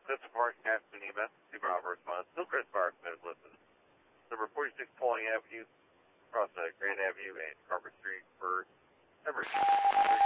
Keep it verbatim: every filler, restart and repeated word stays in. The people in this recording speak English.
Central Park, Aspen, E M S, Super Bravo response. Hillcrest Fire Smith, listen. Number forty-six Pauling Avenue, across uh, Grand Avenue and Carpet Street for Everett.